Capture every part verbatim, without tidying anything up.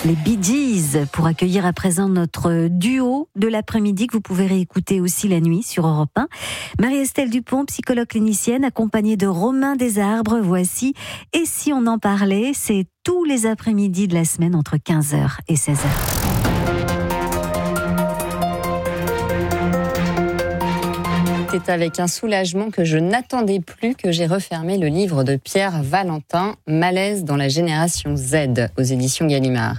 les Bee Gees, pour accueillir à présent notre duo de l'après-midi que vous pouvez réécouter aussi la nuit sur Europe un. Marie-Estelle Dupont, psychologue clinicienne, accompagnée de Romain Desarbres. Voici « Et si on en parlait ?» C'est tous les après-midi de la semaine entre quinze heures et seize heures. C'est avec un soulagement que je n'attendais plus que j'ai refermé le livre de Pierre Valentin, Malaise dans la génération Z, aux éditions Gallimard.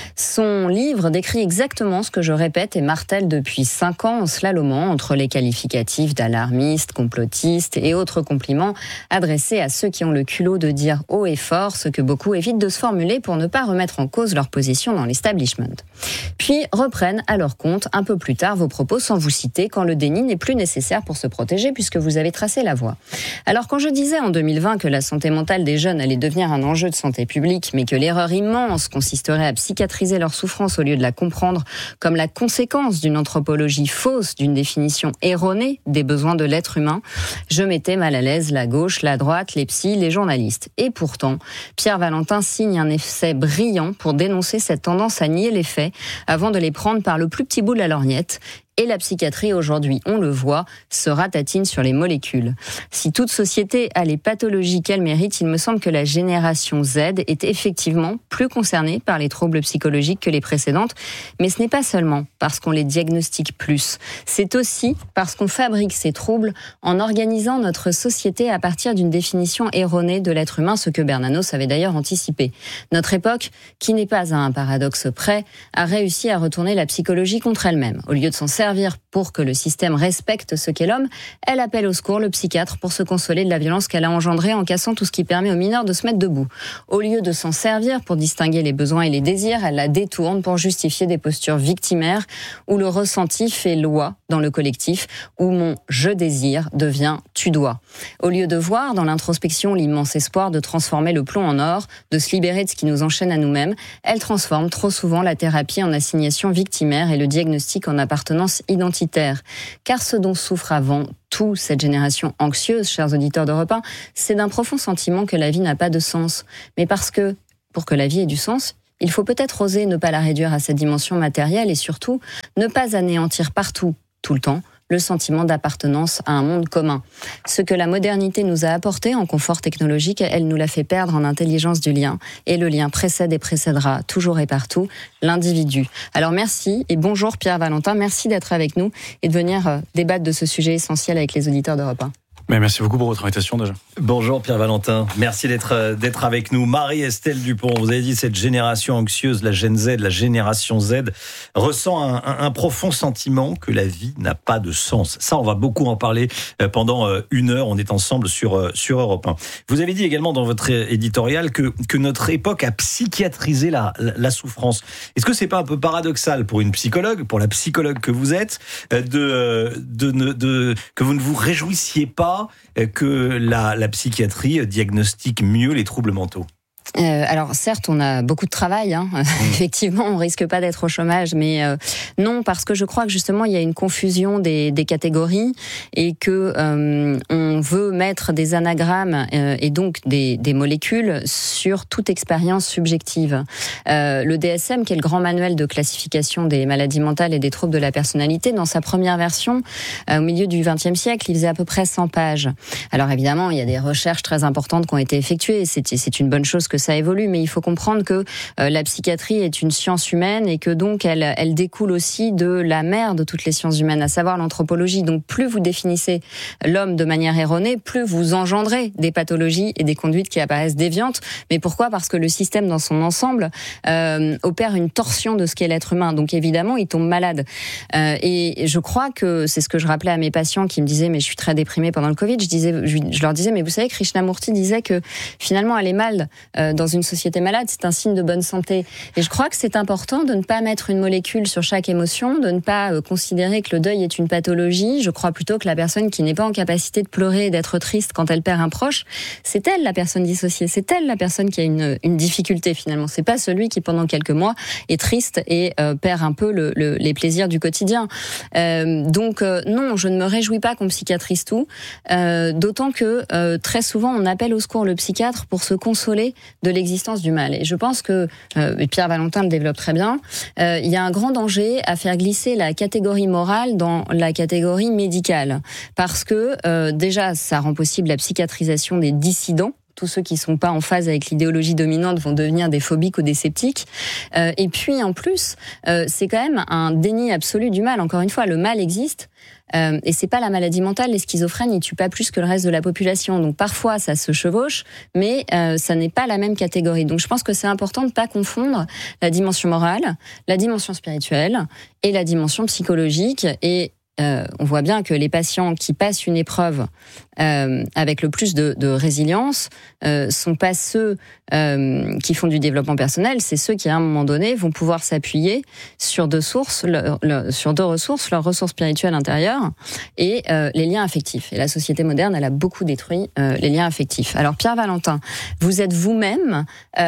Son livre décrit exactement ce que je répète et martèle depuis cinq ans en slalomant entre les qualificatifs d'alarmiste, complotiste et autres compliments adressés à ceux qui ont le culot de dire haut et fort ce que beaucoup évitent de se formuler pour ne pas remettre en cause leur position dans l'establishment. Puis reprennent à leur compte un peu plus tard vos propos sans vous citer quand le déni n'est plus nécessaire pour se protéger puisque vous avez tracé la voie. Alors quand je disais en deux mille vingt que la santé mentale des jeunes allait devenir un enjeu de santé publique, mais que l'erreur immense consisterait à psychiatriser leur souffrance au lieu de la comprendre comme la conséquence d'une anthropologie fausse, d'une définition erronée des besoins de l'être humain, je mettais mal à l'aise la gauche, la droite, les psys, les journalistes. Et pourtant, Pierre Valentin signe un essai brillant pour dénoncer cette tendance à nier les faits avant de les prendre par le plus petit bout de la lorgnette. Et la psychiatrie, aujourd'hui, on le voit, se ratatine sur les molécules. Si toute société a les pathologies qu'elle mérite, il me semble que la génération Z est effectivement plus concernée par les troubles psychologiques que les précédentes. Mais ce n'est pas seulement parce qu'on les diagnostique plus. C'est aussi parce qu'on fabrique ces troubles en organisant notre société à partir d'une définition erronée de l'être humain, ce que Bernanos avait d'ailleurs anticipé. Notre époque, qui n'est pas à un paradoxe près, a réussi à retourner la psychologie contre elle-même. Au lieu de s'en servir pour que le système respecte ce qu'est l'homme, elle appelle au secours le psychiatre pour se consoler de la violence qu'elle a engendrée en cassant tout ce qui permet aux mineurs de se mettre debout. Au lieu de s'en servir pour distinguer les besoins et les désirs, elle la détourne pour justifier des postures victimaires où le ressenti fait loi dans le collectif, où mon « je désire » devient « tu dois ». Au lieu de voir dans l'introspection l'immense espoir de transformer le plomb en or, de se libérer de ce qui nous enchaîne à nous-mêmes, elle transforme trop souvent la thérapie en assignation victimaire et le diagnostic en appartenance identitaire. Car ce dont souffre avant tout cette génération anxieuse, chers auditeurs d'Europe un, c'est d'un profond sentiment que la vie n'a pas de sens. Mais parce que, pour que la vie ait du sens, il faut peut-être oser ne pas la réduire à sa dimension matérielle et surtout ne pas anéantir partout, tout le temps, le sentiment d'appartenance à un monde commun. Ce que la modernité nous a apporté en confort technologique, elle nous l'a fait perdre en intelligence du lien. Et le lien précède et précédera, toujours et partout, l'individu. Alors merci et bonjour Pierre Valentin, merci d'être avec nous et de venir débattre de ce sujet essentiel avec les auditeurs d'Europe un. Mais merci beaucoup pour votre invitation déjà. Bonjour Pierre Valentin, merci d'être d'être avec nous. Marie-Estelle Dupont, vous avez dit cette génération anxieuse, la Gen Z, la génération Z, ressent un, un, un profond sentiment que la vie n'a pas de sens. Ça, on va beaucoup en parler pendant une heure. On est ensemble sur sur Europe un. Vous avez dit également dans votre éditorial que que notre époque a psychiatrisé la la, la souffrance. Est-ce que c'est pas un peu paradoxal pour une psychologue, pour la psychologue que vous êtes, de de, de, de que vous ne vous réjouissiez pas que la, la psychiatrie diagnostique mieux les troubles mentaux? Euh, alors certes, on a beaucoup de travail, hein. Mmh. Effectivement, on risque pas d'être au chômage, mais euh, non, parce que je crois que justement il y a une confusion des, des catégories et que euh, on veut mettre des anagrammes euh, et donc des, des molécules sur toute expérience subjective. Euh, le D S M, qui est le grand manuel de classification des maladies mentales et des troubles de la personnalité, dans sa première version, euh, au milieu du vingtième siècle, il faisait à peu près cent pages. Alors évidemment, il y a des recherches très importantes qui ont été effectuées, et c'est, c'est une bonne chose que ça évolue, mais il faut comprendre que euh, la psychiatrie est une science humaine et que donc elle, elle découle aussi de la mère de toutes les sciences humaines, à savoir l'anthropologie. Donc plus vous définissez l'homme de manière erronée, plus vous engendrez des pathologies et des conduites qui apparaissent déviantes. Mais pourquoi ? Parce que le système dans son ensemble euh, opère une torsion de ce qu'est l'être humain. Donc évidemment, il tombe malade. Euh, et je crois que c'est ce que je rappelais à mes patients qui me disaient « mais je suis très déprimée pendant le Covid ». Je disais, je, je leur disais « mais vous savez, Krishnamurti disait que finalement aller mal euh, dans une société malade, c'est un signe de bonne santé. » Et je crois que c'est important de ne pas mettre une molécule sur chaque émotion, de ne pas euh, considérer que le deuil est une pathologie. Je crois plutôt que la personne qui n'est pas en capacité de pleurer et d'être triste quand elle perd un proche, c'est elle la personne dissociée, c'est elle la personne qui a une, une difficulté finalement. C'est pas celui qui pendant quelques mois est triste et euh, perd un peu le, le, les plaisirs du quotidien. Euh, donc euh, non, je ne me réjouis pas qu'on psychiatrise tout, euh, d'autant que euh, très souvent on appelle au secours le psychiatre pour se consoler de l'existence du mal. Et je pense que, euh, et Pierre Valentin le développe très bien, euh, il y a un grand danger à faire glisser la catégorie morale dans la catégorie médicale. Parce que euh, déjà, ça rend possible la psychiatrisation des dissidents. Tous ceux qui sont pas en phase avec l'idéologie dominante vont devenir des phobiques ou des sceptiques. Euh, et puis en plus, euh, c'est quand même un déni absolu du mal. Encore une fois, le mal existe. Euh, et c'est pas la maladie mentale, les schizophrènes, ils tuent pas plus que le reste de la population. Donc parfois, ça se chevauche, mais euh, ça n'est pas la même catégorie. Donc je pense que c'est important de pas confondre la dimension morale, la dimension spirituelle et la dimension psychologique. Et Euh, on voit bien que les patients qui passent une épreuve euh, avec le plus de, de résilience euh, sont pas ceux euh, qui font du développement personnel, c'est ceux qui à un moment donné vont pouvoir s'appuyer sur deux sources, le, le, sur deux ressources, leurs ressources spirituelles intérieures et euh, les liens affectifs. Et la société moderne, elle a beaucoup détruit euh, les liens affectifs. Alors Pierre Valentin, vous êtes vous-même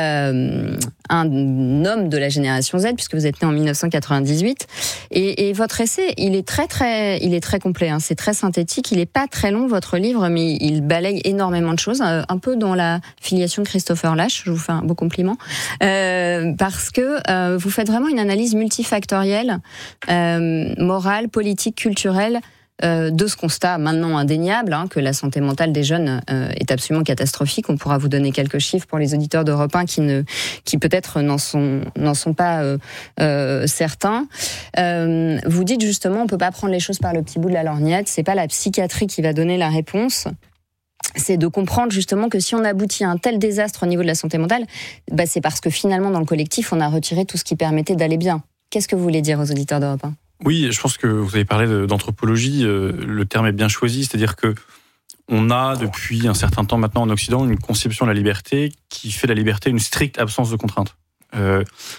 euh, un homme de la génération Z puisque vous êtes né en dix-neuf cent quatre-vingt-dix-huit et, et votre essai, il est très très il est très complet, hein. C'est très synthétique, il est pas très long votre livre, mais il balaye énormément de choses, un peu dans la filiation de Christopher Lasch, je vous fais un beau compliment, euh, parce que euh, vous faites vraiment une analyse multifactorielle, euh, morale, politique, culturelle, Euh, de ce constat maintenant indéniable, hein, que la santé mentale des jeunes euh, est absolument catastrophique. On pourra vous donner quelques chiffres pour les auditeurs d'Europe un qui ne, qui peut-être n'en sont, n'en sont pas euh, euh, certains. Euh, vous dites justement, on peut pas prendre les choses par le petit bout de la lorgnette. C'est pas la psychiatrie qui va donner la réponse. C'est de comprendre justement que si on aboutit à un tel désastre au niveau de la santé mentale, bah c'est parce que finalement dans le collectif on a retiré tout ce qui permettait d'aller bien. Qu'est-ce que vous voulez dire aux auditeurs d'Europe un ? Oui, je pense que vous avez parlé de, d'anthropologie, euh, le terme est bien choisi, c'est-à-dire que on a depuis un certain temps maintenant en Occident une conception de la liberté qui fait de la liberté une stricte absence de contrainte. Euh,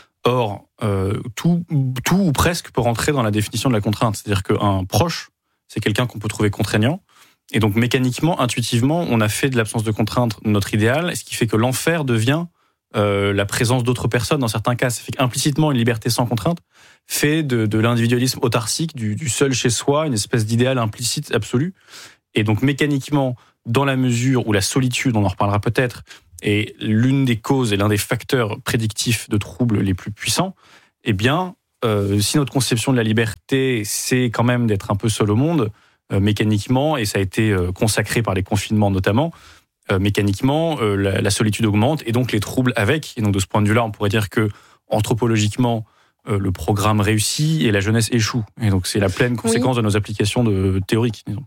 or, euh, tout, tout ou presque peut rentrer dans la définition de la contrainte, c'est-à-dire qu'un proche, c'est quelqu'un qu'on peut trouver contraignant, et donc mécaniquement, intuitivement, on a fait de l'absence de contrainte notre idéal, ce qui fait que l'enfer devient euh, la présence d'autres personnes dans certains cas. Ça fait qu'implicitement, une liberté sans contrainte fait de, de l'individualisme autarcique, du, du seul chez soi, une espèce d'idéal implicite absolu. Et donc mécaniquement, dans la mesure où la solitude, on en reparlera peut-être, est l'une des causes et l'un des facteurs prédictifs de troubles les plus puissants, eh bien, euh, si notre conception de la liberté, c'est quand même d'être un peu seul au monde, euh, mécaniquement, et ça a été euh, consacré par les confinements notamment, euh, mécaniquement, euh, la, la solitude augmente et donc les troubles avec. Et donc de ce point de vue-là, on pourrait dire que anthropologiquement, euh, le programme réussit et la jeunesse échoue. Et donc c'est la pleine conséquence oui. de nos applications de, théoriques, disons.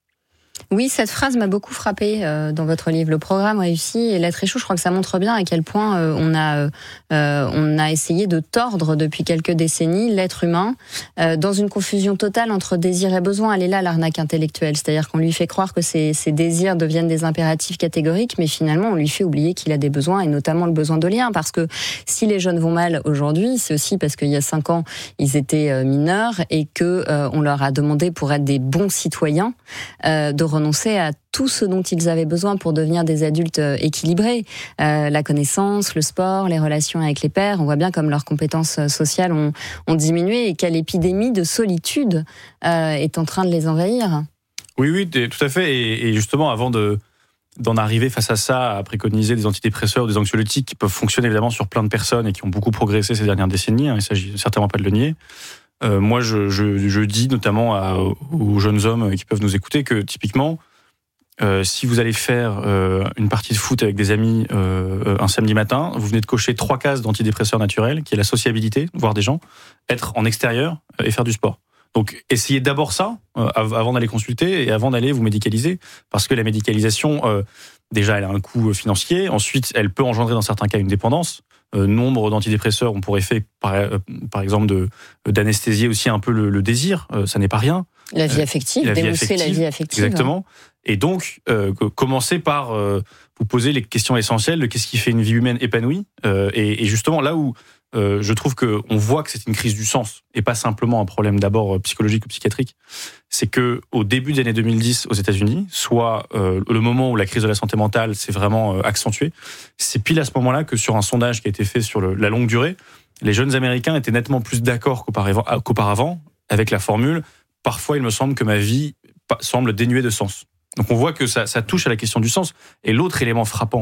Oui, cette phrase m'a beaucoup frappée euh, dans votre livre. Le programme réussi et l'être échoue, je crois que ça montre bien à quel point euh, on a euh, on a essayé de tordre depuis quelques décennies l'être humain euh, dans une confusion totale entre désir et besoin. Elle est là l'arnaque intellectuelle, c'est-à-dire qu'on lui fait croire que ses, ses désirs deviennent des impératifs catégoriques, mais finalement on lui fait oublier qu'il a des besoins et notamment le besoin de lien. Parce que si les jeunes vont mal aujourd'hui, c'est aussi parce qu'il y a cinq ans ils étaient mineurs et que euh, on leur a demandé pour être des bons citoyens euh, de renoncer à tout ce dont ils avaient besoin pour devenir des adultes équilibrés. Euh, la connaissance, le sport, les relations avec les pairs. On voit bien comme leurs compétences sociales ont, ont diminué et quelle épidémie de solitude euh, est en train de les envahir. Oui, oui, tout à fait. Et, et justement, avant de, d'en arriver face à ça, à préconiser des antidépresseurs, des anxiolytiques qui peuvent fonctionner évidemment sur plein de personnes et qui ont beaucoup progressé ces dernières décennies, hein, il ne s'agit certainement pas de le nier. Euh, moi, je, je, je dis notamment à, aux jeunes hommes qui peuvent nous écouter que typiquement, euh, si vous allez faire euh, une partie de foot avec des amis euh, un samedi matin, vous venez de cocher trois cases d'antidépresseurs naturels, qui est la sociabilité, voir des gens, être en extérieur et faire du sport. Donc, essayez d'abord ça euh, avant d'aller consulter et avant d'aller vous médicaliser, parce que la médicalisation, euh, déjà, elle a un coût financier. Ensuite, elle peut engendrer dans certains cas une dépendance. Euh, nombre d'antidépresseurs ont pour effet, par, euh, par exemple, de, d'anesthésier aussi un peu le, le désir. Euh, ça n'est pas rien. La vie affective, euh, démousser la vie affective. Exactement. Et donc, euh, commencer par euh, vous poser les questions essentielles de qu'est-ce qui fait une vie humaine épanouie. Euh, et, et justement, là où euh, je trouve qu'on voit que c'est une crise du sens et pas simplement un problème d'abord psychologique ou psychiatrique, c'est que au début des années deux mille dix aux États-Unis, soit euh, le moment où la crise de la santé mentale s'est vraiment euh, accentuée, c'est pile à ce moment-là que sur un sondage qui a été fait sur le, la longue durée, les jeunes Américains étaient nettement plus d'accord qu'auparavant, qu'auparavant avec la formule « Parfois, il me semble que ma vie semble dénuée de sens ». Donc on voit que ça, ça touche à la question du sens. Et l'autre élément frappant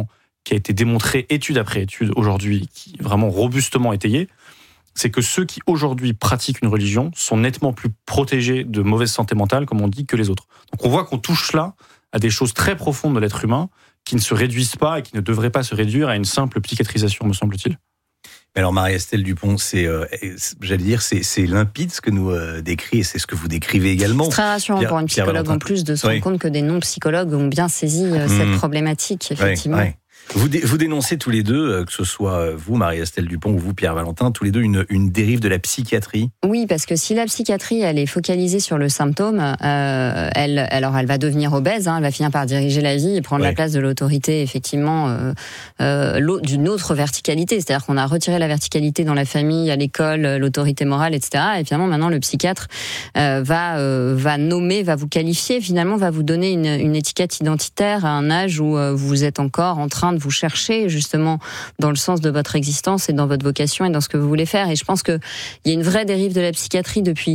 qui a été démontré étude après étude aujourd'hui, qui est vraiment robustement étayé, c'est que ceux qui aujourd'hui pratiquent une religion sont nettement plus protégés de mauvaise santé mentale, comme on dit, que les autres. Donc on voit qu'on touche là à des choses très profondes de l'être humain qui ne se réduisent pas et qui ne devraient pas se réduire à une simple psychiatrisation, me semble-t-il. Alors Marie-Estelle Dupont, c'est, euh, j'allais dire, c'est, c'est limpide ce que nous euh, décrit, et c'est ce que vous décrivez également. C'est très rassurant Pierre, pour une psychologue en plus de se rendre oui. compte que des non-psychologues ont bien saisi euh, mmh. cette problématique, effectivement. Oui, oui. Vous, dé, vous dénoncez tous les deux, que ce soit vous, Marie-Estelle Dupont, ou vous, Pierre Valentin, tous les deux une, une dérive de la psychiatrie. Oui, parce que si la psychiatrie, elle est focalisée sur le symptôme, euh, elle, alors elle va devenir obèse, hein, elle va finir par diriger la vie et prendre oui. la place de l'autorité, effectivement, euh, euh, d'une autre verticalité. C'est-à-dire qu'on a retiré la verticalité dans la famille, à l'école, l'autorité morale, et cetera. Et finalement, maintenant, le psychiatre euh, va, euh, va nommer, va vous qualifier, finalement, va vous donner une, une étiquette identitaire à un âge où euh, vous êtes encore en train de vous chercher justement dans le sens de votre existence et dans votre vocation et dans ce que vous voulez faire. Et je pense qu'il y a une vraie dérive de la psychiatrie depuis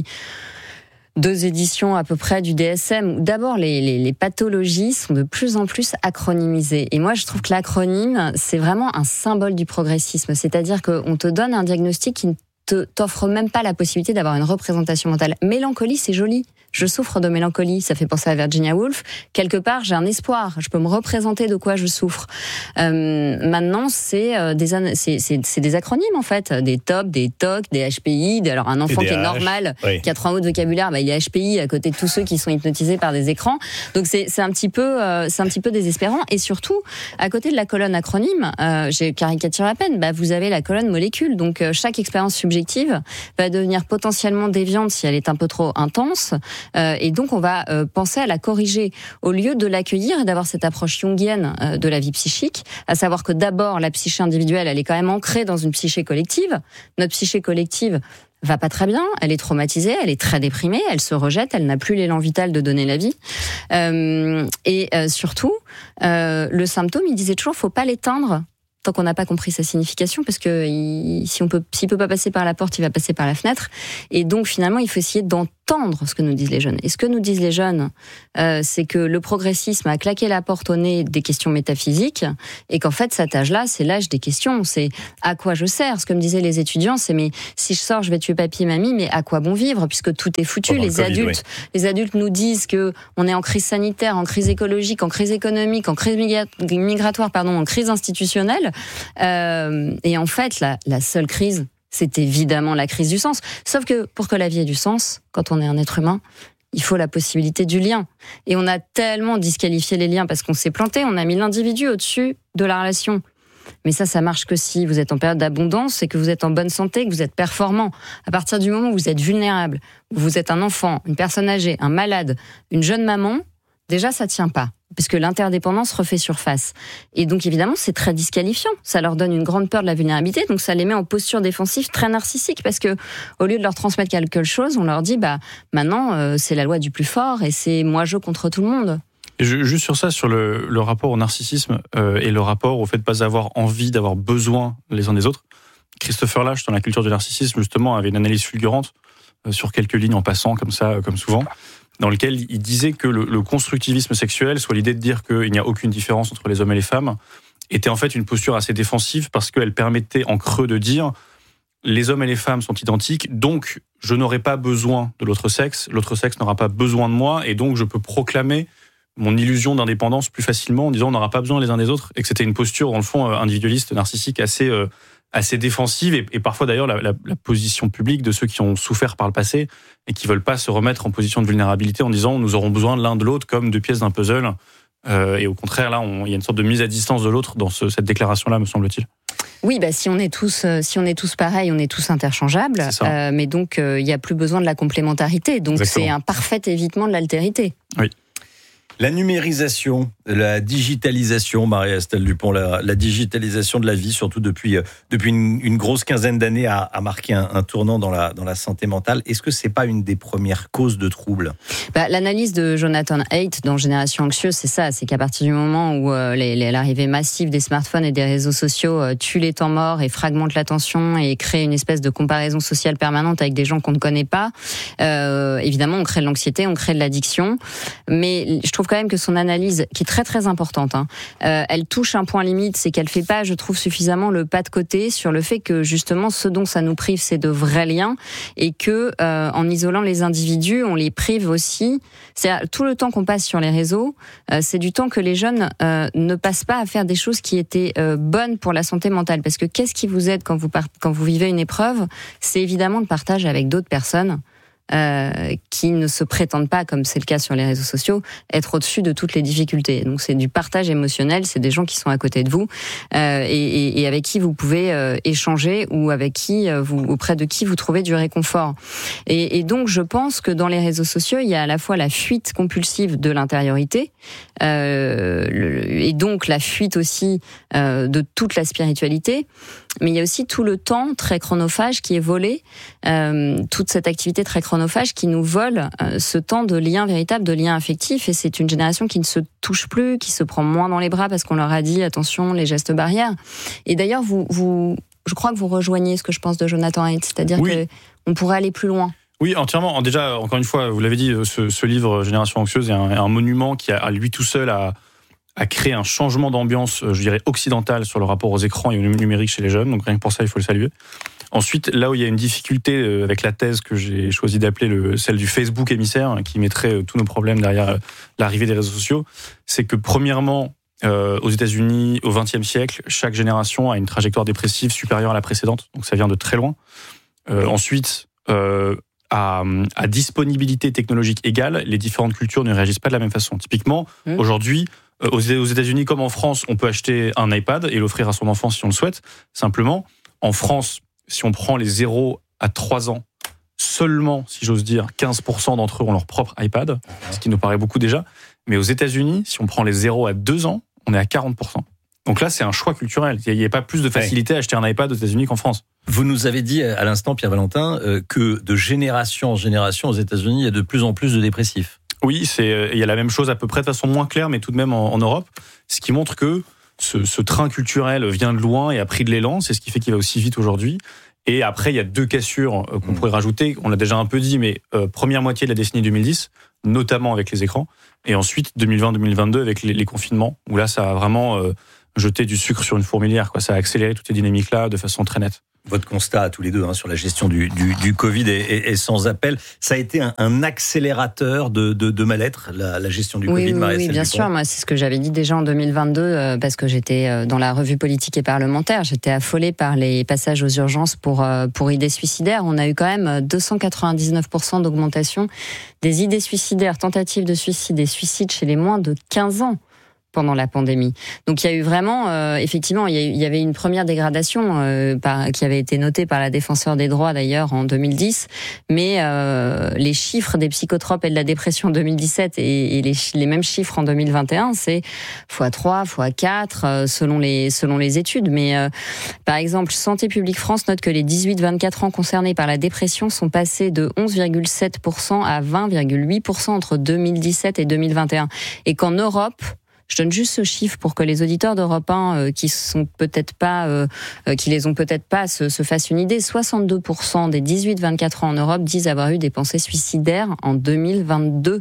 deux éditions à peu près du D S M. D'abord, les, les, les pathologies sont de plus en plus acronymisées. Et moi, je trouve que l'acronyme, c'est vraiment un symbole du progressisme. C'est-à-dire qu'on te donne un diagnostic qui ne te, t'offre même pas la possibilité d'avoir une représentation mentale. Mélancolie, c'est joli. Je souffre de mélancolie, ça fait penser à Virginia Woolf. Quelque part, j'ai un espoir, je peux me représenter de quoi je souffre. Euh, maintenant, c'est, euh, des, c'est, c'est, c'est des acronymes, en fait. Des T O P, des T O C, des H P I. Des, alors, un enfant qui est normal, oui. qui a trois mots de vocabulaire, bah, il est H P I à côté de tous ceux qui sont hypnotisés par des écrans. Donc, c'est, c'est, un, petit peu, euh, c'est un petit peu désespérant. Et surtout, à côté de la colonne acronyme, euh, j'ai caricaturé à peine, bah, vous avez la colonne molécule. Donc, euh, chaque expérience subjective va devenir potentiellement déviante si elle est un peu trop intense. Euh, et donc, on va euh, penser à la corriger au lieu de l'accueillir et d'avoir cette approche jungienne euh, de la vie psychique, à savoir que d'abord, la psyché individuelle, elle est quand même ancrée dans une psyché collective. Notre psyché collective va pas très bien, elle est traumatisée, elle est très déprimée, elle se rejette, elle n'a plus l'élan vital de donner la vie. Euh, et euh, surtout, euh, le symptôme, il disait toujours, faut pas l'éteindre tant qu'on n'a pas compris sa signification, parce que il, si on peut, s'il peut pas passer par la porte, il va passer par la fenêtre. Et donc finalement, il faut essayer d'entendre ce que nous disent les jeunes. Et ce que nous disent les jeunes, euh, c'est que le progressisme a claqué la porte au nez des questions métaphysiques, et qu'en fait, cet âge-là, c'est l'âge des questions. C'est à quoi je sers. Ce que me disaient les étudiants, c'est mais si je sors, je vais tuer papy et mamie, mais à quoi bon vivre, puisque tout est foutu. Pendant les COVID, adultes, oui. les adultes nous disent que on est en crise sanitaire, en crise écologique, en crise économique, en crise migratoire, pardon, en crise institutionnelle. Euh, et en fait, la, la seule crise, c'est évidemment la crise du sens. Sauf que pour que la vie ait du sens, quand on est un être humain, il faut la possibilité du lien. Et on a tellement disqualifié les liens parce qu'on s'est planté, on a mis l'individu au-dessus de la relation. Mais ça, ça marche que si vous êtes en période d'abondance et que vous êtes en bonne santé, que vous êtes performant. À partir du moment où vous êtes vulnérable, où vous êtes un enfant, une personne âgée, un malade, une jeune maman, déjà, ça tient pas. Parce que l'interdépendance refait surface. Et donc, évidemment, c'est très disqualifiant. Ça leur donne une grande peur de la vulnérabilité. Donc, ça les met en posture défensive très narcissique. Parce que, au lieu de leur transmettre quelque chose, on leur dit, bah, maintenant, euh, c'est la loi du plus fort et c'est moi-je contre tout le monde. Et je, juste sur ça, sur le, le rapport au narcissisme euh, et le rapport au fait de pas avoir envie, d'avoir besoin les uns des autres. Christopher Lasch, dans la culture du narcissisme, justement, avait une analyse fulgurante euh, sur quelques lignes en passant, comme ça, euh, comme souvent, dans lequel il disait que le, le constructivisme sexuel, soit l'idée de dire qu'il n'y a aucune différence entre les hommes et les femmes, était en fait une posture assez défensive parce qu'elle permettait en creux de dire les hommes et les femmes sont identiques, donc je n'aurai pas besoin de l'autre sexe, l'autre sexe n'aura pas besoin de moi, et donc je peux proclamer mon illusion d'indépendance plus facilement en disant on n'aura pas besoin les uns des autres, et que c'était une posture, dans le fond, individualiste, narcissique, assez... Euh, assez défensive, et, et parfois d'ailleurs la, la, la position publique de ceux qui ont souffert par le passé et qui veulent pas se remettre en position de vulnérabilité en disant nous aurons besoin l'un de l'autre comme deux pièces d'un puzzle, euh, et au contraire là il y a une sorte de mise à distance de l'autre dans ce, cette déclaration là, me semble-t-il. Oui, bah si on est tous, euh, si on est tous pareils, on est tous interchangeables. Euh, mais donc il euh, y a plus besoin de la complémentarité. Donc Exactement. C'est un parfait évitement de l'altérité. Oui. La numérisation, la digitalisation, Marie-Estelle Dupont, la, la digitalisation de la vie, surtout depuis, depuis une, une grosse quinzaine d'années, a, a marqué un, un tournant dans la, dans la santé mentale. Est-ce que c'est pas une des premières causes de troubles ? Bah, l'analyse de Jonathan Haidt dans Génération Anxieuse, c'est ça, c'est qu'à partir du moment où euh, les, les, l'arrivée massive des smartphones et des réseaux sociaux euh, tue les temps morts et fragmente l'attention et crée une espèce de comparaison sociale permanente avec des gens qu'on ne connaît pas, euh, évidemment on crée de l'anxiété, on crée de l'addiction, mais je trouve trouve quand même que son analyse, qui est très très importante, hein, euh, elle touche un point limite, c'est qu'elle fait pas, je trouve, suffisamment le pas de côté sur le fait que justement ce dont ça nous prive, c'est de vrais liens, et que euh, en isolant les individus, on les prive aussi. C'est tout le temps qu'on passe sur les réseaux, euh, c'est du temps que les jeunes euh, ne passent pas à faire des choses qui étaient euh, bonnes pour la santé mentale. Parce que qu'est-ce qui vous aide quand vous part- quand vous vivez une épreuve ? C'est évidemment le partage avec d'autres personnes. Euh, qui ne se prétendent pas, comme c'est le cas sur les réseaux sociaux, être au-dessus de toutes les difficultés. Donc c'est du partage émotionnel, c'est des gens qui sont à côté de vous euh, et, et, et avec qui vous pouvez euh, échanger ou avec qui euh, vous, auprès de qui vous trouvez du réconfort. Et, et donc je pense que dans les réseaux sociaux, il y a à la fois la fuite compulsive de l'intériorité euh, le, et donc la fuite aussi euh, de toute la spiritualité. Mais il y a aussi tout le temps très chronophage qui est volé, euh, toute cette activité très chronophage qui nous vole euh, ce temps de lien véritable, de lien affectif. Et c'est une génération qui ne se touche plus, qui se prend moins dans les bras parce qu'on leur a dit attention, les gestes barrières. Et d'ailleurs, vous, vous, je crois que vous rejoignez ce que je pense de Jonathan Haidt, c'est-à-dire oui. qu'on pourrait aller plus loin. Oui, entièrement. Déjà, encore une fois, vous l'avez dit, ce, ce livre Génération Anxieuse est un, un monument qui, a, à lui tout seul, a a créé un changement d'ambiance, je dirais, occidental sur le rapport aux écrans et au numérique chez les jeunes. Donc rien que pour ça, il faut le saluer. Ensuite, là où il y a une difficulté avec la thèse que j'ai choisi d'appeler le, celle du Facebook émissaire, qui mettrait tous nos problèmes derrière l'arrivée des réseaux sociaux, c'est que premièrement, euh, aux États-Unis, au vingtième siècle, chaque génération a une trajectoire dépressive supérieure à la précédente. Donc ça vient de très loin. Euh, ensuite, euh, à, à disponibilité technologique égale, les différentes cultures ne réagissent pas de la même façon. Typiquement, mmh. aujourd'hui, aux États-Unis comme en France, on peut acheter un iPad et l'offrir à son enfant si on le souhaite. Simplement, en France, si on prend les zéro à trois ans, seulement, si j'ose dire, quinze pour cent d'entre eux ont leur propre iPad, ce qui nous paraît beaucoup déjà. Mais aux États-Unis, si on prend les zéro à deux ans, on est à quarante pour cent. Donc là, c'est un choix culturel. Il n'y a pas plus de facilité à acheter un iPad aux États-Unis qu'en France. Vous nous avez dit à l'instant, Pierre Valentin, que de génération en génération aux États-Unis, il y a de plus en plus de dépressifs. Oui, c'est, il y a la même chose à peu près de façon moins claire, mais tout de même en, en Europe. Ce qui montre que ce, ce train culturel vient de loin et a pris de l'élan. C'est ce qui fait qu'il va aussi vite aujourd'hui. Et après, il y a deux cassures qu'on mmh. pourrait rajouter. On l'a déjà un peu dit, mais euh, première moitié de la décennie deux mille dix, notamment avec les écrans. Et ensuite, deux mille vingt deux mille vingt-deux avec les, les confinements, où là, ça a vraiment euh, jeté du sucre sur une fourmilière, quoi. Ça a accéléré toutes ces dynamiques-là de façon très nette. Votre constat à tous les deux hein, sur la gestion du, du, du Covid est, est, est sans appel. Ça a été un, un accélérateur de, de, de mal-être, la, la gestion du oui, Covid, oui, Marie-Estelle Oui, bien Dupont. sûr. Moi, c'est ce que j'avais dit déjà en deux mille vingt-deux, euh, parce que j'étais euh, dans la revue politique et parlementaire. J'étais affolée par les passages aux urgences pour, euh, pour idées suicidaires. On a eu quand même deux cent quatre-vingt-dix-neuf pour cent d'augmentation des idées suicidaires, tentatives de suicide et suicides chez les moins de quinze ans. Pendant la pandémie. Donc il y a eu vraiment, euh, effectivement, il y, a eu, il y avait une première dégradation euh, par, qui avait été notée par la défenseure des droits d'ailleurs en deux mille dix, mais euh, les chiffres des psychotropes et de la dépression en deux mille dix-sept et, et les, les mêmes chiffres en deux mille vingt et un, c'est fois trois, fois quatre euh, selon les selon les études. Mais euh, par exemple, Santé publique France note que les dix-huit vingt-quatre ans concernés par la dépression sont passés de onze virgule sept pour cent à vingt virgule huit pour cent entre deux mille dix-sept et deux mille vingt et un, et qu'en Europe, je donne juste ce chiffre pour que les auditeurs d'Europe un euh, qui sont peut-être pas, euh, qui les ont peut-être pas, se, se fassent une idée. soixante-deux pour cent des dix-huit vingt-quatre ans en Europe disent avoir eu des pensées suicidaires en deux mille vingt-deux.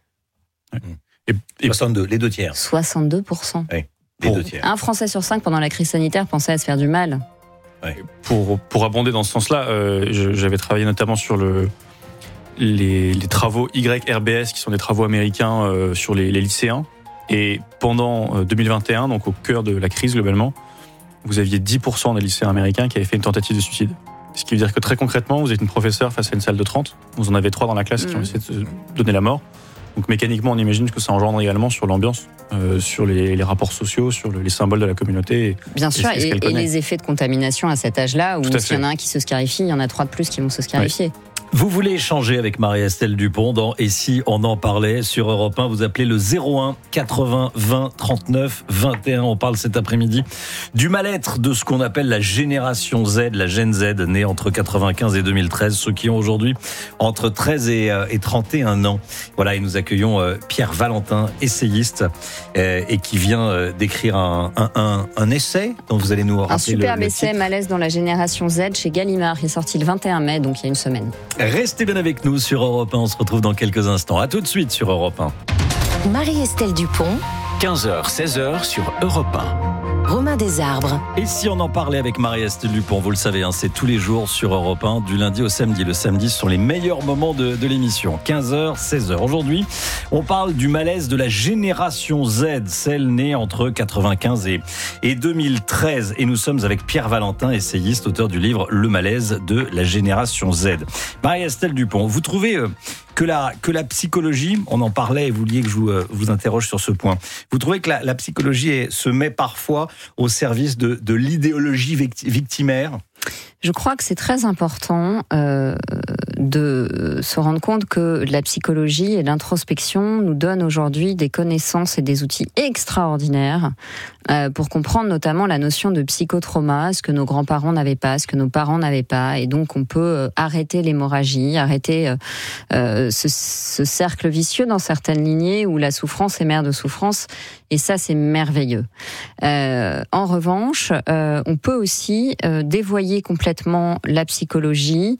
Et, et soixante-deux, les deux tiers. soixante-deux pour cent. Oui, les pour deux tiers. Un Français sur cinq pendant la crise sanitaire pensait à se faire du mal. Ouais. Pour, pour abonder dans ce sens-là, euh, je, j'avais travaillé notamment sur le, les, les travaux Y R B S, qui sont des travaux américains euh, sur les, les lycéens. Et pendant deux mille vingt et un, donc au cœur de la crise globalement, vous aviez dix pour cent des lycéens américains qui avaient fait une tentative de suicide. Ce qui veut dire que très concrètement, vous êtes une professeure face à une salle de trente, vous en avez trois dans la classe mmh. qui ont essayé de se donner la mort. Donc mécaniquement, on imagine que ça engendre également sur l'ambiance, euh, sur les, les rapports sociaux, sur le, les symboles de la communauté. Et, Bien sûr, et, et, et les effets de contamination à cet âge-là, où s'il y en a un qui se scarifie, il y en a trois de plus qui vont se scarifier. Ouais. Vous voulez échanger avec Marie-Estelle Dupont dans Et si on en parlait sur Europe un, vous appelez le zéro un quatre-vingts vingt trente-neuf vingt et un. On parle cet après-midi du mal-être de ce qu'on appelle la génération Z, la Gen Z, née entre quatre-vingt-quinze et deux mille treize, ceux qui ont aujourd'hui entre treize et trente et un ans. Voilà, et nous accueillons Pierre Valentin, essayiste, et qui vient d'écrire un, un, un, un essai dont vous allez nous rappeler. Un superbe le, le essai, titre. Malaise dans la génération Z, chez Gallimard, qui est sorti le vingt et un mai, donc il y a une semaine. Restez bien avec nous sur Europe un, on se retrouve dans quelques instants. À tout de suite sur Europe un. Marie-Estelle Dupont, quinze heures seize heures sur Europe un. Romain Desarbres. Et si on en parlait avec Marie-Estelle Dupont, vous le savez, hein, c'est tous les jours sur Europe un, du lundi au samedi. Le samedi, ce sont les meilleurs moments de, de l'émission, quinze heures seize heures. Aujourd'hui, on parle du malaise de la génération Z, celle née entre quatre-vingt-quinze et, et deux mille treize. Et nous sommes avec Pierre Valentin, essayiste, auteur du livre Le malaise de la génération Z. Marie-Estelle Dupont, vous trouvez euh, que, la, que la psychologie, on en parlait et vous vouliez que je vous, euh, vous interroge sur ce point, vous trouvez que la, la psychologie est, se met parfois au service de, de l'idéologie victimaire ? Je crois que c'est très important euh, de se rendre compte que la psychologie et l'introspection nous donnent aujourd'hui des connaissances et des outils extraordinaires euh, pour comprendre notamment la notion de psychotrauma, ce que nos grands-parents n'avaient pas, ce que nos parents n'avaient pas, et donc on peut euh, arrêter l'hémorragie, arrêter euh, euh, ce, ce cercle vicieux dans certaines lignées où la souffrance est mère de souffrance, et ça c'est merveilleux. Euh, en revanche, euh, on peut aussi euh, dévoyer complètement la psychologie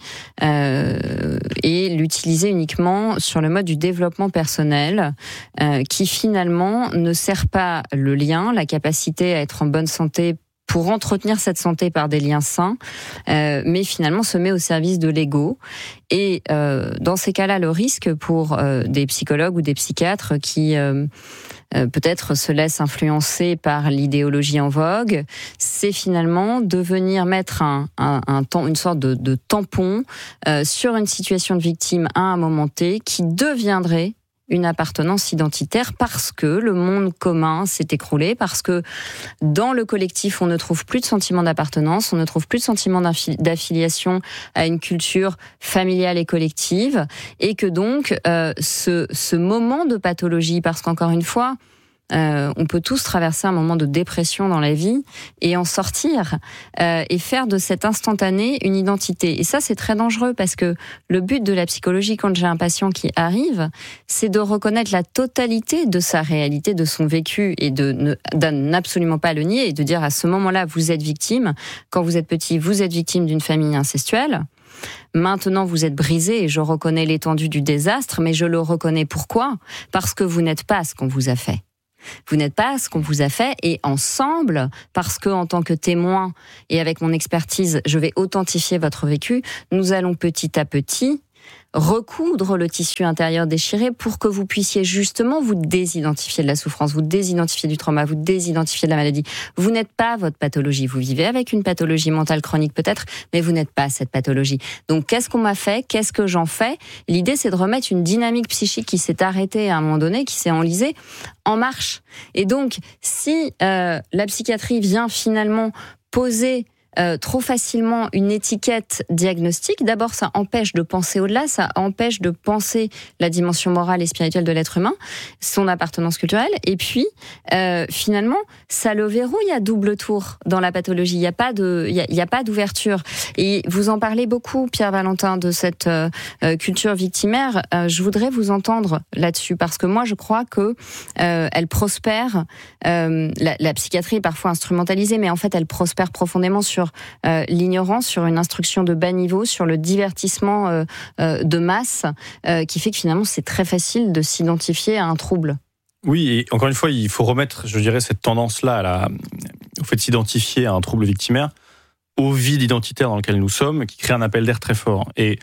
euh, et l'utiliser uniquement sur le mode du développement personnel euh, qui finalement ne sert pas le lien, la capacité à être en bonne santé pour entretenir cette santé par des liens sains, euh, mais finalement se met au service de l'ego. Et euh, dans ces cas-là, le risque pour euh, des psychologues ou des psychiatres qui euh, euh, peut-être se laissent influencer par l'idéologie en vogue, c'est finalement de venir mettre un, un, un temps, une sorte de, de tampon euh, sur une situation de victime à un moment T qui deviendrait une appartenance identitaire parce que le monde commun s'est écroulé, parce que dans le collectif, on ne trouve plus de sentiment d'appartenance, on ne trouve plus de sentiment d'affiliation à une culture familiale et collective, et que donc euh, ce, ce moment de pathologie, parce qu'encore une fois, Euh, on peut tous traverser un moment de dépression dans la vie et en sortir euh, et faire de cet instantané une identité. Et ça, c'est très dangereux parce que le but de la psychologie, quand j'ai un patient qui arrive, c'est de reconnaître la totalité de sa réalité, de son vécu et de, ne, de n'absolument pas le nier et de dire à ce moment-là, vous êtes victime. Quand vous êtes petit, vous êtes victime d'une famille incestuelle. Maintenant, vous êtes brisé et je reconnais l'étendue du désastre, mais je le reconnais pourquoi ? Parce que vous n'êtes pas ce qu'on vous a fait. Vous n'êtes pas ce qu'on vous a fait, et ensemble, parce que en tant que témoin et avec mon expertise, je vais authentifier votre vécu, nous allons petit à petit recoudre le tissu intérieur déchiré pour que vous puissiez justement vous désidentifier de la souffrance, vous désidentifier du trauma, vous désidentifier de la maladie. Vous n'êtes pas votre pathologie. Vous vivez avec une pathologie mentale chronique peut-être, mais vous n'êtes pas cette pathologie. Donc qu'est-ce qu'on m'a fait ? Qu'est-ce que j'en fais ? L'idée, c'est de remettre une dynamique psychique qui s'est arrêtée à un moment donné, qui s'est enlisée, en marche. Et donc, si euh, la psychiatrie vient finalement poser Euh, trop facilement une étiquette diagnostique, d'abord ça empêche de penser au-delà, ça empêche de penser la dimension morale et spirituelle de l'être humain, son appartenance culturelle, et puis euh, finalement ça le verrouille à double tour dans la pathologie. Il n'y a pas de, il y a, il y a pas d'ouverture. Et vous en parlez beaucoup, Pierre Valentin, de cette euh, culture victimaire. Euh, je voudrais vous entendre là-dessus parce que moi je crois que euh, elle prospère. Euh, la, la psychiatrie est parfois instrumentalisée, mais en fait elle prospère profondément sur Euh, l'ignorance, sur une instruction de bas niveau, sur le divertissement euh, euh, de masse, euh, qui fait que finalement c'est très facile de s'identifier à un trouble. Oui, et encore une fois, il faut remettre, je dirais, cette tendance-là à la, au fait de s'identifier à un trouble victimaire, au vide identitaire dans lequel nous sommes, qui crée un appel d'air très fort. Et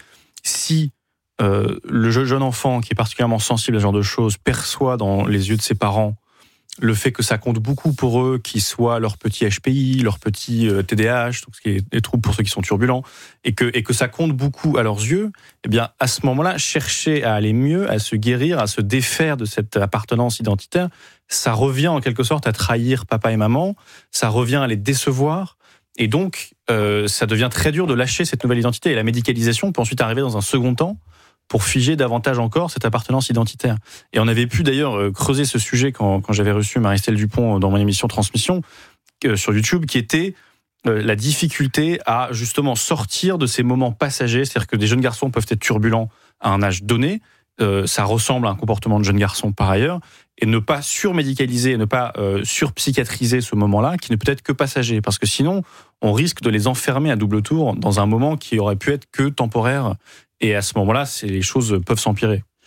si euh, le jeune enfant qui est particulièrement sensible à ce genre de choses perçoit dans les yeux de ses parents le fait que ça compte beaucoup pour eux, qu'ils soient leur petit H P I, leur petit T D A H, donc ce qui est des troubles pour ceux qui sont turbulents, et que, et que ça compte beaucoup à leurs yeux, eh bien, à ce moment-là, chercher à aller mieux, à se guérir, à se défaire de cette appartenance identitaire, ça revient en quelque sorte à trahir papa et maman, ça revient à les décevoir, et donc, euh, ça devient très dur de lâcher cette nouvelle identité, et la médicalisation peut ensuite arriver dans un second temps, pour figer davantage encore cette appartenance identitaire. Et on avait pu d'ailleurs creuser ce sujet quand, quand j'avais reçu Marie-Estelle Dupont dans mon émission Transmission euh, sur YouTube, qui était euh, la difficulté à justement sortir de ces moments passagers, c'est-à-dire que des jeunes garçons peuvent être turbulents à un âge donné, euh, ça ressemble à un comportement de jeune garçon par ailleurs, et ne pas surmédicaliser, ne pas euh, surpsychiatriser ce moment-là, qui ne peut être que passager, parce que sinon, on risque de les enfermer à double tour dans un moment qui aurait pu être que temporaire. Et à ce moment-là, c'est, les choses peuvent s'empirer.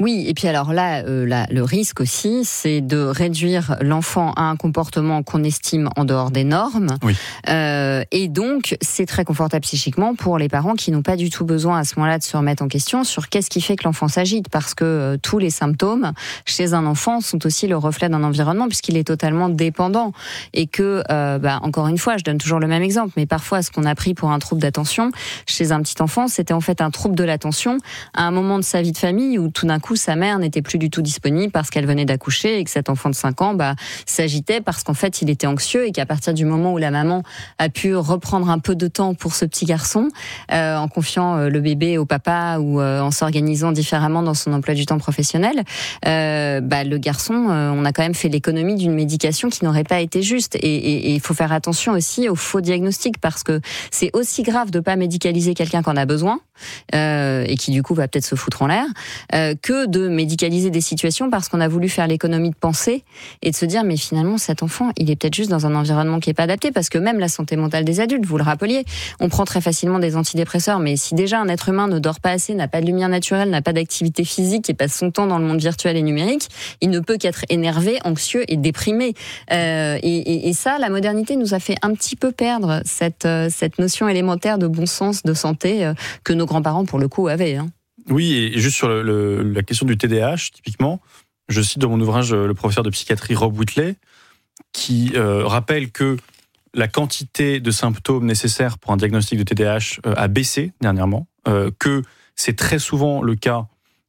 Oui, et puis alors là, euh, là, le risque aussi, c'est de réduire l'enfant à un comportement qu'on estime en dehors des normes. Oui. Euh, et donc, c'est très confortable psychiquement pour les parents qui n'ont pas du tout besoin à ce moment-là de se remettre en question sur qu'est-ce qui fait que l'enfant s'agite, parce que euh, tous les symptômes chez un enfant sont aussi le reflet d'un environnement puisqu'il est totalement dépendant. Et que, euh, bah, encore une fois, je donne toujours le même exemple, mais parfois, ce qu'on a pris pour un trouble d'attention chez un petit enfant, c'était en fait un trouble de l'attention à un moment de sa vie de famille où tout d'un coup, sa mère n'était plus du tout disponible parce qu'elle venait d'accoucher et que cet enfant de cinq ans bah, s'agitait parce qu'en fait il était anxieux et qu'à partir du moment où la maman a pu reprendre un peu de temps pour ce petit garçon euh, en confiant euh, le bébé au papa ou euh, en s'organisant différemment dans son emploi du temps professionnel, euh, bah, le garçon, euh, on a quand même fait l'économie d'une médication qui n'aurait pas été juste. Et il faut faire attention aussi aux faux diagnostics parce que c'est aussi grave de pas médicaliser quelqu'un qu'on a besoin euh, et qui du coup va peut-être se foutre en l'air euh, que de médicaliser des situations parce qu'on a voulu faire l'économie de penser et de se dire mais finalement cet enfant il est peut-être juste dans un environnement qui est pas adapté, parce que même la santé mentale des adultes, vous le rappeliez, on prend très facilement des antidépresseurs, mais si déjà un être humain ne dort pas assez, n'a pas de lumière naturelle, n'a pas d'activité physique et passe son temps dans le monde virtuel et numérique, il ne peut qu'être énervé, anxieux et déprimé. Euh, et, et, et ça, la modernité nous a fait un petit peu perdre cette, euh, cette notion élémentaire de bon sens, de santé euh, que nos grands-parents pour le coup avaient. Hein. Oui, et juste sur le, le, la question du T D A H, typiquement, je cite dans mon ouvrage le professeur de psychiatrie Rob Whitley, qui euh, rappelle que la quantité de symptômes nécessaires pour un diagnostic de T D A H euh, a baissé dernièrement, euh, que c'est très souvent le cas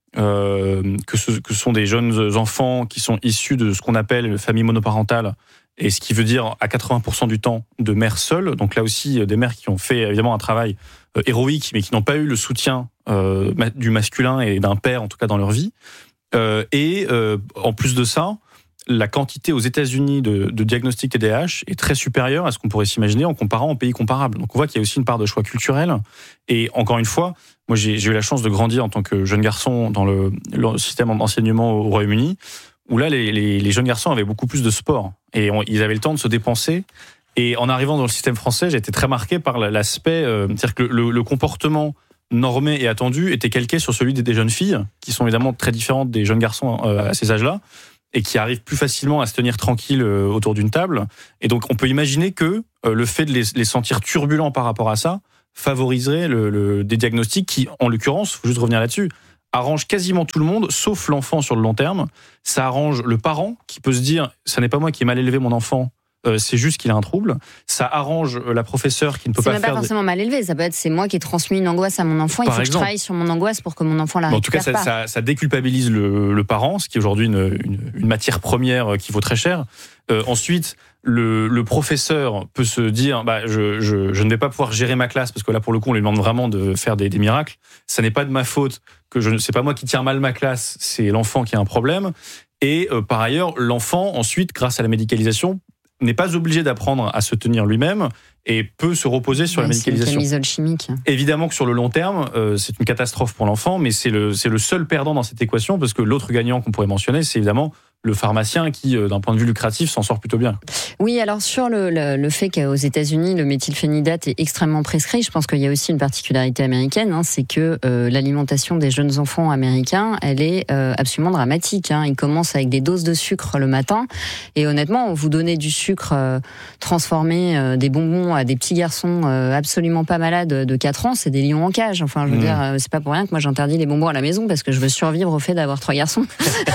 euh, que, ce, que ce sont des jeunes enfants qui sont issus de ce qu'on appelle une famille monoparentale, et ce qui veut dire à quatre-vingts pour cent du temps de mères seules. Donc là aussi, des mères qui ont fait évidemment un travail euh, héroïque, mais qui n'ont pas eu le soutien euh, du masculin et d'un père, en tout cas dans leur vie. Euh, et euh, en plus de ça, la quantité aux États-Unis de, de diagnostics T D A H est très supérieure à ce qu'on pourrait s'imaginer en comparant aux pays comparables. Donc on voit qu'il y a aussi une part de choix culturel. Et encore une fois, moi j'ai, j'ai eu la chance de grandir en tant que jeune garçon dans le, le système d'enseignement au Royaume-Uni, où là les, les, les jeunes garçons avaient beaucoup plus de sport et on, ils avaient le temps de se dépenser. Et en arrivant dans le système français, j'ai été très marqué par l'aspect, euh, c'est-à-dire que le, le comportement normé et attendu était calqué sur celui des, des jeunes filles, qui sont évidemment très différentes des jeunes garçons euh, à ces âges-là, et qui arrivent plus facilement à se tenir tranquilles euh, autour d'une table. Et donc on peut imaginer que euh, le fait de les, les sentir turbulents par rapport à ça favoriserait le, le, des diagnostics qui, en l'occurrence, faut juste revenir là-dessus, arrange quasiment tout le monde, sauf l'enfant sur le long terme. Ça arrange le parent qui peut se dire « ça n'est pas moi qui ai mal élevé mon enfant », Euh, c'est juste qu'il a un trouble. Ça arrange la professeure qui ne peut c'est pas faire... C'est même pas forcément des... mal élevé. Ça peut être c'est moi qui ai transmis une angoisse à mon enfant. Il Par faut exemple. que je travaille sur mon angoisse pour que mon enfant la bon, récupère En tout cas, ça, pas. ça, ça déculpabilise le, le parent, ce qui est aujourd'hui une, une, une matière première qui vaut très cher. Euh, ensuite, le, le professeur peut se dire bah, je, je, je ne vais pas pouvoir gérer ma classe parce que là, pour le coup, on lui demande vraiment de faire des, des miracles. Ça n'est pas de ma faute que je, c'est pas moi qui tiens mal ma classe, c'est l'enfant qui a un problème. Et euh, par ailleurs, l'enfant, ensuite, grâce à la médicalisation, n'est pas obligé d'apprendre à se tenir lui-même et peut se reposer sur oui, la médicalisation. C'est une camisole chimique. Évidemment que sur le long terme, euh, c'est une catastrophe pour l'enfant, mais c'est le, c'est le seul perdant dans cette équation, parce que l'autre gagnant qu'on pourrait mentionner, c'est évidemment le pharmacien qui, euh, d'un point de vue lucratif, s'en sort plutôt bien. Oui, alors sur le, le, le fait qu'aux États-Unis, le méthylphénidate est extrêmement prescrit, je pense qu'il y a aussi une particularité américaine, hein, c'est que euh, l'alimentation des jeunes enfants américains, elle est euh, absolument dramatique. Hein. Ils commencent avec des doses de sucre le matin, et honnêtement, vous donnez du sucre euh, transformé, euh, des bonbons à des petits garçons euh, absolument pas malades de quatre ans, c'est des lions en cage. Enfin, je veux mmh. dire, euh, c'est pas pour rien que moi j'interdis les bonbons à la maison, parce que je veux survivre au fait d'avoir trois garçons.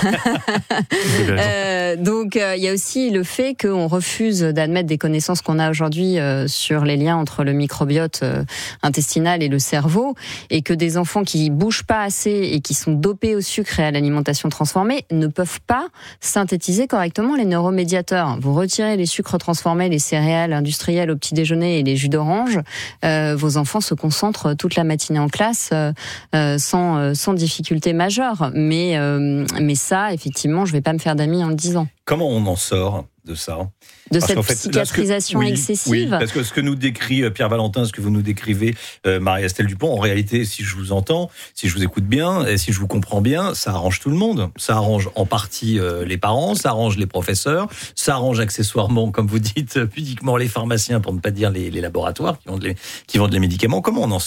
Euh, donc il euh, y a aussi le fait qu'on refuse d'admettre des connaissances qu'on a aujourd'hui euh, sur les liens entre le microbiote euh, intestinal et le cerveau, et que des enfants qui bougent pas assez et qui sont dopés au sucre et à l'alimentation transformée ne peuvent pas synthétiser correctement les neuromédiateurs. Vous retirez les sucres transformés, les céréales industrielles au petit déjeuner et les jus d'orange, euh, vos enfants se concentrent toute la matinée en classe euh, euh, sans, euh, sans difficulté majeure. Mais, euh, mais ça, effectivement, je vais pas me faire d'amis en le disant. Comment on en sort de ça ? De parce cette fait, psychiatrisation que, oui, excessive. Oui, parce que ce que nous décrit Pierre Valentin, ce que vous nous décrivez, euh, Marie-Estelle Dupont, en réalité, si je vous entends, si je vous écoute bien, et si je vous comprends bien, ça arrange tout le monde. Ça arrange en partie euh, les parents, ça arrange les professeurs, ça arrange accessoirement, comme vous dites, pudiquement les pharmaciens, pour ne pas dire les, les laboratoires qui vendent les, qui vendent les médicaments. Comment on en sort ?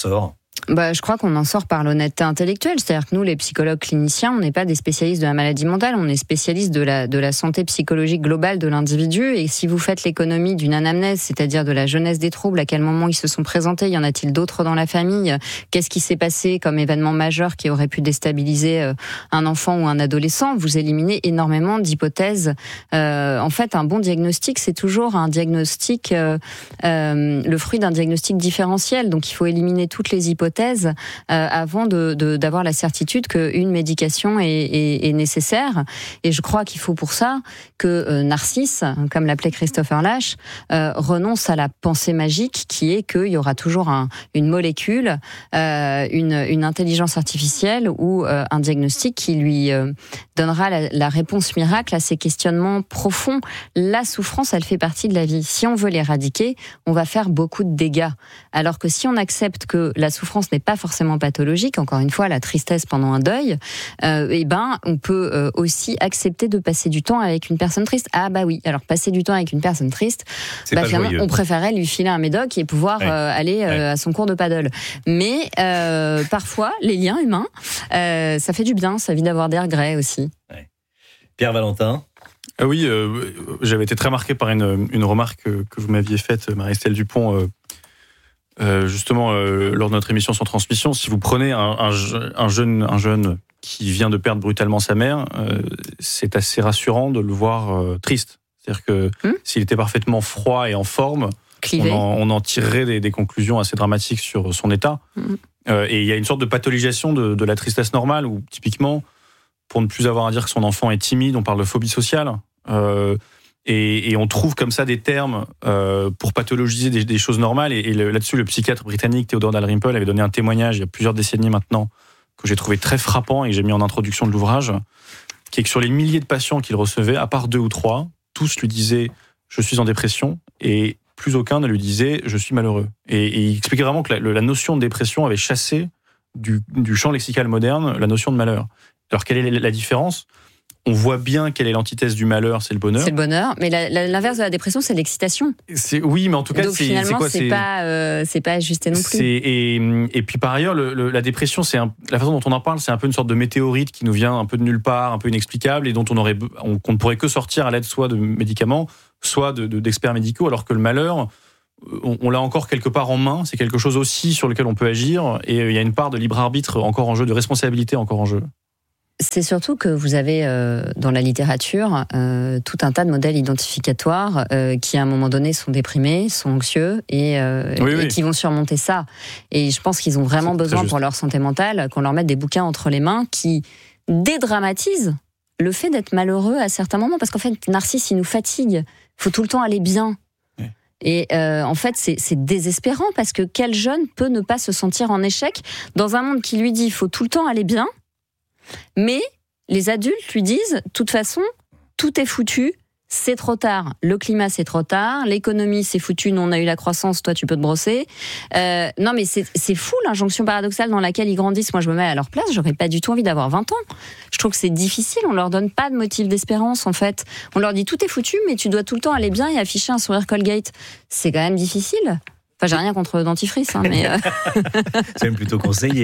Bah, je crois qu'on en sort par l'honnêteté intellectuelle. C'est-à-dire que nous, les psychologues cliniciens, on n'est pas des spécialistes de la maladie mentale, on est spécialistes de la, de la santé psychologique globale de l'individu. Et si vous faites l'économie d'une anamnèse, c'est-à-dire de la jeunesse des troubles, à quel moment ils se sont présentés, y en a-t-il d'autres dans la famille, qu'est-ce qui s'est passé comme événement majeur qui aurait pu déstabiliser un enfant ou un adolescent, vous éliminez énormément d'hypothèses. Euh, en fait, un bon diagnostic, c'est toujours un diagnostic, euh, euh, le fruit d'un diagnostic différentiel. Donc, il faut éliminer toutes les hypothèses euh, avant de, de, d'avoir la certitude qu'une médication est, est, est nécessaire. Et je crois qu'il faut pour ça que euh, Narcisse, comme l'appelait Christopher Lasch, euh, renonce à la pensée magique qui est qu'il y aura toujours un, une molécule, euh, une, une intelligence artificielle ou euh, un diagnostic qui lui euh, donnera la, la réponse miracle à ces questionnements profonds. La souffrance, elle fait partie de la vie. Si on veut l'éradiquer, on va faire beaucoup de dégâts. Alors que si on accepte que la souffrance n'est pas forcément pathologique, encore une fois, la tristesse pendant un deuil, euh, eh ben, on peut euh, aussi accepter de passer du temps avec une personne triste. Ah bah oui, alors passer du temps avec une personne triste, bah, finalement, on préférait lui filer un médoc et pouvoir ouais. euh, aller euh, ouais. à son cours de paddle. Mais euh, parfois, les liens humains, euh, ça fait du bien, ça évite d'avoir des regrets aussi. Ouais. Pierre Valentin. Ah oui, euh, j'avais été très marqué par une, une remarque que, que vous m'aviez faite, Marie-Estelle Dupont, euh, euh, justement euh, lors de notre émission Sans Transmission. Si vous prenez un, un, un, jeune, un jeune qui vient de perdre brutalement sa mère, euh, c'est assez rassurant de le voir euh, triste. C'est-à-dire que mmh. s'il était parfaitement froid et en forme, on en, on en tirerait des, des conclusions assez dramatiques sur son état. Mmh. Euh, et il y a une sorte de pathologisation de, de la tristesse normale où, typiquement, pour ne plus avoir à dire que son enfant est timide, on parle de phobie sociale. Euh, et, et on trouve comme ça des termes euh, pour pathologiser des, des choses normales. Et, et le, là-dessus, le psychiatre britannique Theodore Dalrymple avait donné un témoignage il y a plusieurs décennies maintenant que j'ai trouvé très frappant et que j'ai mis en introduction de l'ouvrage, qui est que sur les milliers de patients qu'il recevait, à part deux ou trois, tous lui disaient « je suis en dépression » et plus aucun ne lui disait « je suis malheureux ». Et, et il expliquait vraiment que la, la notion de dépression avait chassé du, du champ lexical moderne la notion de malheur. Alors quelle est la différence ? On voit bien quelle est l'antithèse du malheur, c'est le bonheur. C'est le bonheur, mais la, la, l'inverse de la dépression, c'est l'excitation. C'est, oui, mais en tout cas, donc, c'est, finalement, c'est quoi c'est, c'est pas, euh, c'est pas ajusté non plus. C'est, et, et puis par ailleurs, le, le, la dépression, c'est un, la façon dont on en parle, c'est un peu une sorte de météorite qui nous vient un peu de nulle part, un peu inexplicable, et dont on aurait, on, qu'on ne pourrait que sortir à l'aide soit de médicaments, soit de, de, d'experts médicaux, alors que le malheur, on, on l'a encore quelque part en main. C'est quelque chose aussi sur lequel on peut agir, et il y a une part de libre arbitre encore en jeu, de responsabilité encore en jeu. C'est surtout que vous avez euh, dans la littérature euh, tout un tas de modèles identificatoires euh, qui à un moment donné sont déprimés, sont anxieux et, euh, oui, et oui. qui vont surmonter ça. Et je pense qu'ils ont vraiment c'est besoin pour leur santé mentale qu'on leur mette des bouquins entre les mains qui dédramatisent le fait d'être malheureux à certains moments. Parce qu'en fait, Narcisse, il nous fatigue. Il faut tout le temps aller bien. Oui. Et euh, en fait, c'est, c'est désespérant parce que quel jeune peut ne pas se sentir en échec dans un monde qui lui dit il faut tout le temps aller bien. Mais les adultes lui disent, de toute façon, tout est foutu, c'est trop tard. Le climat, c'est trop tard. L'économie, c'est foutu. Nous, on a eu la croissance, toi, tu peux te brosser. Euh, non, mais c'est, c'est fou, l'injonction paradoxale dans laquelle ils grandissent. Moi, je me mets à leur place, j'aurais pas du tout envie d'avoir vingt ans. Je trouve que c'est difficile, on leur donne pas de motif d'espérance, en fait. On leur dit, tout est foutu, mais tu dois tout le temps aller bien et afficher un sourire Colgate. C'est quand même difficile. Enfin, j'ai rien contre le dentifrice, hein, mais... Euh... C'est même plutôt conseillé.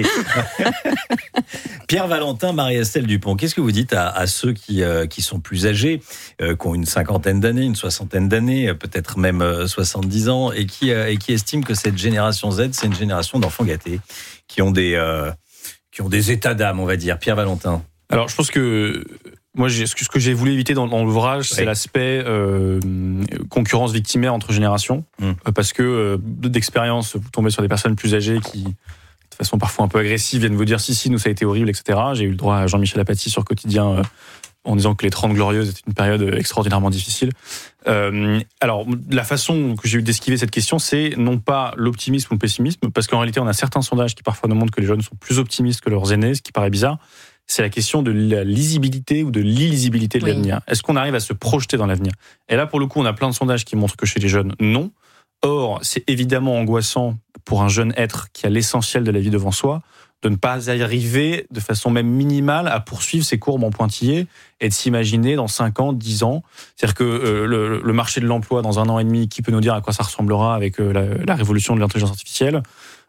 Pierre Valentin, Marie-Estelle Dupont, qu'est-ce que vous dites à, à ceux qui, euh, qui sont plus âgés, euh, qui ont une cinquantaine d'années, une soixantaine d'années, peut-être même euh, soixante-dix ans, et qui, euh, et qui estiment que cette génération Z, c'est une génération d'enfants gâtés, qui ont des, euh, qui ont des états d'âme, on va dire. Pierre Valentin. Alors, je pense que... Moi, j'ai, ce que j'ai voulu éviter dans, dans l'ouvrage, c'est oui. l'aspect euh, concurrence victimaire entre générations. Mmh. Parce que, euh, d'expérience, vous tombez sur des personnes plus âgées qui, de façon parfois un peu agressive, viennent vous dire « si, si, nous, ça a été horrible, et cetera » J'ai eu le droit à Jean-Michel Apathy sur Quotidien euh, en disant que les trente Glorieuses étaient une période extraordinairement difficile. Euh, alors, la façon que j'ai eu d'esquiver cette question, c'est non pas l'optimisme ou le pessimisme, parce qu'en réalité, on a certains sondages qui parfois nous montrent que les jeunes sont plus optimistes que leurs aînés, ce qui paraît bizarre. C'est la question de la lisibilité ou de l'illisibilité de oui. l'avenir. Est-ce qu'on arrive à se projeter dans l'avenir ? Et là, pour le coup, on a plein de sondages qui montrent que chez les jeunes, non. Or, c'est évidemment angoissant pour un jeune être qui a l'essentiel de la vie devant soi, de ne pas arriver de façon même minimale à poursuivre ses courbes en pointillés et de s'imaginer dans cinq ans, dix ans. C'est-à-dire que euh, le, le marché de l'emploi, dans un an et demi, qui peut nous dire à quoi ça ressemblera avec euh, la, la révolution de l'intelligence artificielle ?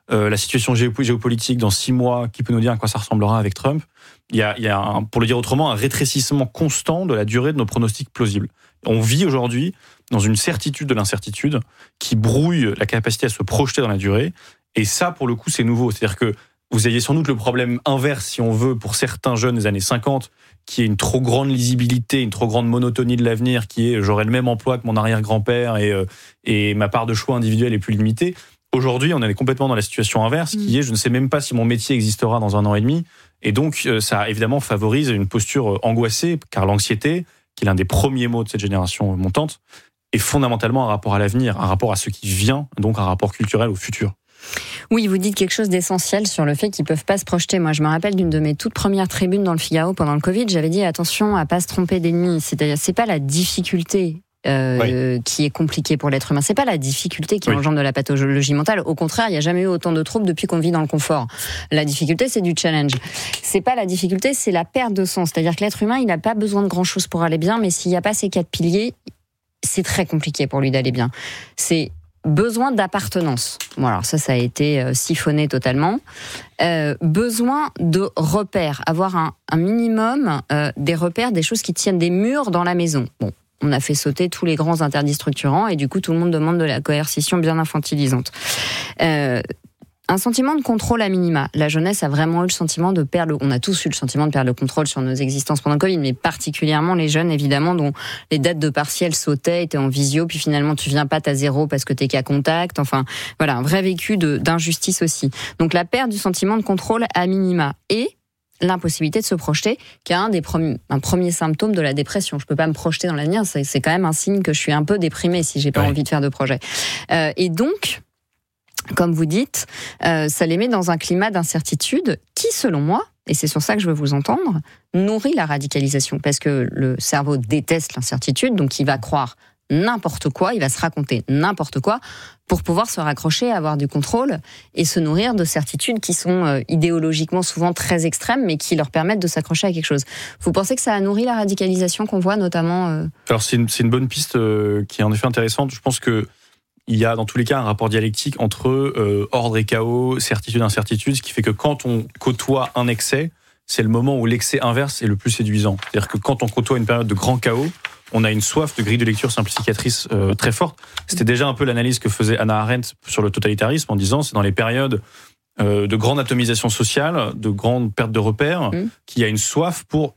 euh, la situation géo- géopolitique dans six mois, qui peut nous dire à quoi ça ressemblera avec Trump. Il y a, il y a un, pour le dire autrement, un rétrécissement constant de la durée de nos pronostics plausibles. On vit aujourd'hui dans une certitude de l'incertitude qui brouille la capacité à se projeter dans la durée. Et ça, pour le coup, c'est nouveau. C'est-à-dire que vous aviez sans doute le problème inverse, si on veut, pour certains jeunes des années cinquante, qui est une trop grande lisibilité, une trop grande monotonie de l'avenir, qui est j'aurai le même emploi que mon arrière-grand-père et, euh, et ma part de choix individuel est plus limitée. Aujourd'hui, on est complètement dans la situation inverse, qui est je ne sais même pas si mon métier existera dans un an et demi. Et donc, ça évidemment favorise une posture angoissée, car l'anxiété, qui est l'un des premiers mots de cette génération montante, est fondamentalement un rapport à l'avenir, un rapport à ce qui vient, donc un rapport culturel au futur. Oui, vous dites quelque chose d'essentiel sur le fait qu'ils peuvent pas se projeter. Moi, je me rappelle d'une de mes toutes premières tribunes dans le Figaro pendant le Covid, j'avais dit attention à pas se tromper d'ennemi. C'est-à-dire, c'est pas la difficulté Euh, oui. qui est compliqué pour l'être humain. C'est pas la difficulté qui oui. engendre de la pathologie mentale. Au contraire, il n'y a jamais eu autant de troubles depuis qu'on vit dans le confort. La difficulté, c'est du challenge. C'est pas la difficulté, c'est la perte de sens. C'est-à-dire que l'être humain, il n'a pas besoin de grand-chose pour aller bien, mais s'il n'y a pas ces quatre piliers, c'est très compliqué pour lui d'aller bien. C'est besoin d'appartenance. Bon, alors ça, ça a été euh, siphonné totalement. Euh, besoin de repères. Avoir un, un minimum euh, des repères, des choses qui tiennent des murs dans la maison. Bon. On a fait sauter tous les grands interdits structurants et du coup, tout le monde demande de la coercition bien infantilisante. Euh, un sentiment de contrôle à minima. La jeunesse a vraiment eu le sentiment de perdre, on a tous eu le sentiment de perdre le contrôle sur nos existences pendant le Covid, mais particulièrement les jeunes, évidemment, dont les dates de partiel sautaient, étaient en visio, puis finalement, tu viens pas, t'as zéro parce que t'es qu'à contact. Enfin, voilà, un vrai vécu de, d'injustice aussi. Donc, la perte du sentiment de contrôle à minima. Et l'impossibilité de se projeter, qui est un des premiers, un premier symptôme de la dépression. Je peux pas me projeter dans l'avenir, c'est, c'est quand même un signe que je suis un peu déprimée si j'ai pas ouais. envie de faire de projet. Euh, et donc, comme vous dites, euh, ça les met dans un climat d'incertitude qui, selon moi, et c'est sur ça que je veux vous entendre, nourrit la radicalisation, parce que le cerveau déteste l'incertitude, donc il va croire n'importe quoi, il va se raconter n'importe quoi pour pouvoir se raccrocher, avoir du contrôle et se nourrir de certitudes qui sont euh, idéologiquement souvent très extrêmes, mais qui leur permettent de s'accrocher à quelque chose. Vous pensez que ça a nourri la radicalisation qu'on voit notamment euh... Alors c'est une, c'est une bonne piste euh, qui est en effet intéressante. Je pense que il y a dans tous les cas un rapport dialectique entre euh, ordre et chaos, certitude et incertitude, ce qui fait que quand on côtoie un excès, c'est le moment où l'excès inverse est le plus séduisant. C'est-à-dire que quand on côtoie une période de grand chaos, on a une soif de grille de lecture simplificatrice euh, très forte. C'était déjà un peu l'analyse que faisait Hannah Arendt sur le totalitarisme en disant c'est dans les périodes euh, de grande atomisation sociale, de grande perte de repères, mmh. qu'il y a une soif pour